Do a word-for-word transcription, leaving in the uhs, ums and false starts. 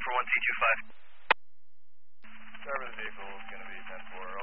for one T two five. Driver of the vehicle is going to be ten four.